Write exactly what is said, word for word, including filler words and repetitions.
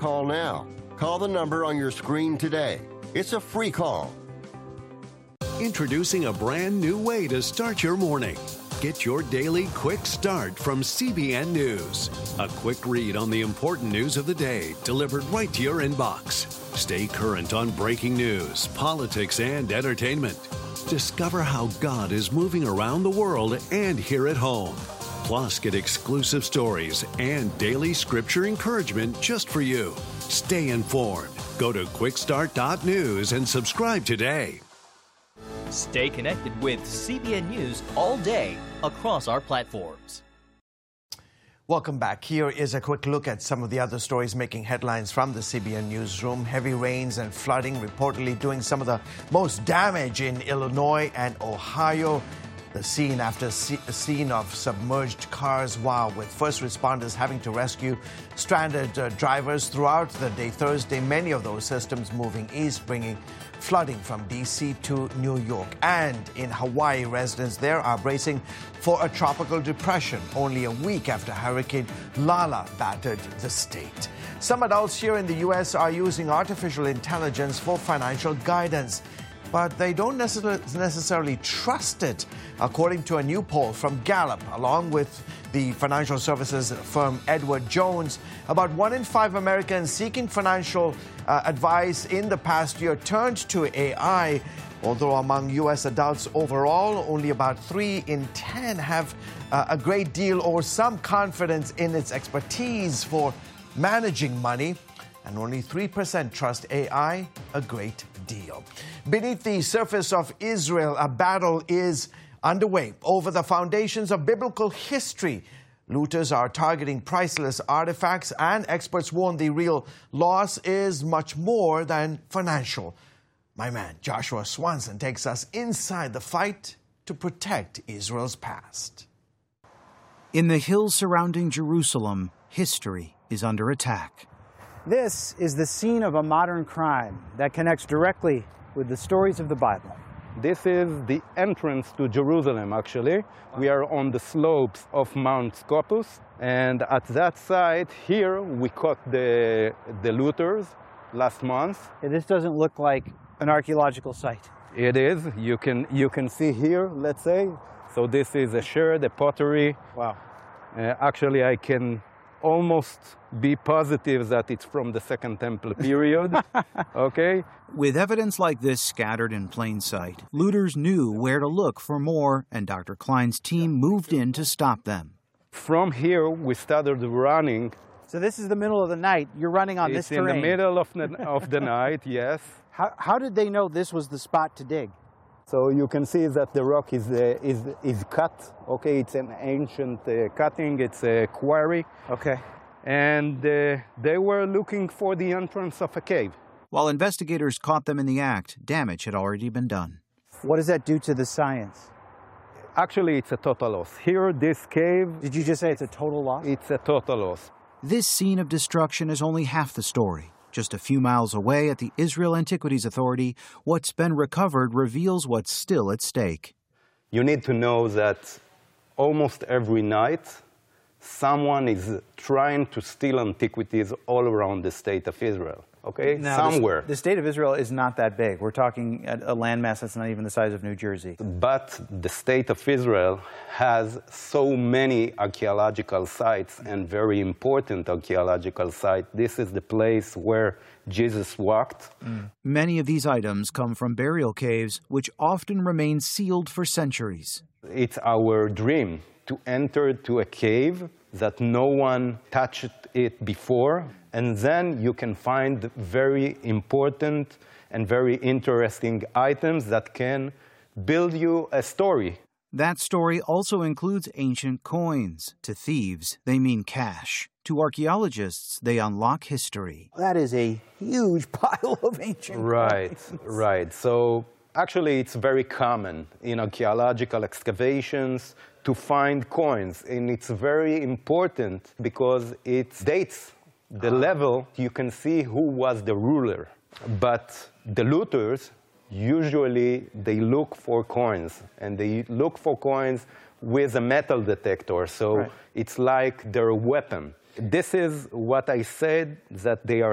call now. Call the number on your screen today. It's a free call. Introducing a brand new way to start your morning. Get your daily quick start from C B N News. A quick read on the important news of the day delivered right to your inbox. Stay current on breaking news, politics, and entertainment. Discover how God is moving around the world and here at home. Plus, get exclusive stories and daily scripture encouragement just for you. Stay informed. Go to quick start dot news and subscribe today. Stay connected with C B N News all day across our platforms. Welcome back. Here is a quick look at some of the other stories making headlines from the C B N newsroom. Heavy rains and flooding reportedly doing some of the most damage in Illinois and Ohio. The scene after a scene of submerged cars, wow, with first responders having to rescue stranded uh, drivers throughout the day Thursday. Many of those systems moving east, bringing flooding from D C to New York. And in Hawaii, residents there are bracing for a tropical depression only a week after Hurricane Lala battered the state. Some adults here in the U S are using artificial intelligence for financial guidance, but they don't necessarily trust it, according to a new poll from Gallup, along with the financial services firm Edward Jones. About one in five Americans seeking financial uh, advice in the past year turned to A I, although among U S adults overall, only about three in ten have uh, a great deal or some confidence in its expertise for managing money, and only three percent trust A I a great deal. Beneath the surface of Israel, a battle is underway over the foundations of biblical history. Looters are targeting priceless artifacts, and experts warn the real loss is much more than financial. My man Joshua Swanson takes us inside the fight to protect Israel's past. In the hills surrounding Jerusalem, history is under attack. This is the scene of a modern crime that connects directly with the stories of the Bible. This is the entrance to Jerusalem, actually. We are on the slopes of Mount Scopus, and at that site here we caught the, the looters last month. Yeah, this doesn't look like an archaeological site. It is. You can, you can see here, let's say. So this is a sherd, a pottery. Wow. Uh, actually, I can almost be positive that it's from the Second Temple period, okay? With evidence like this scattered in plain sight, looters knew where to look for more, and Doctor Klein's team moved in to stop them. From here, we started running. So this is the middle of the night. You're running on it's this terrain. in the middle of the, of the night, yes. How, how did they know this was the spot to dig? So you can see that the rock is, uh, is, is cut, okay? It's an ancient uh, cutting, it's a quarry. Okay. And uh, they were looking for the entrance of a cave. While investigators caught them in the act, damage had already been done. What does that do to the science? Actually, it's a total loss. Here, this cave... Did you just say it's a total loss? It's a total loss. This scene of destruction is only half the story. Just a few miles away at the Israel Antiquities Authority, what's been recovered reveals what's still at stake. You need to know that almost every night, someone is trying to steal antiquities all around the state of Israel, okay? Now, Somewhere. The, the state of Israel is not that big. We're talking a landmass that's not even the size of New Jersey. But the state of Israel has so many archaeological sites, and very important archaeological sites. This is the place where Jesus walked. Mm. Many of these items come from burial caves, which often remain sealed for centuries. It's our dream to enter to a cave that no one touched it before, and then you can find very important and very interesting items that can build you a story. That story also includes ancient coins. To thieves, they mean cash. To archaeologists, they unlock history. That is a huge pile of ancient right, coins. Right, right. So actually, it's very common in archaeological excavations to find coins, and it's very important because it dates the ah. level. You can see who was the ruler. But the looters, usually they look for coins, and they look for coins with a metal detector, so right. It's like their weapon. This is what I said, that they are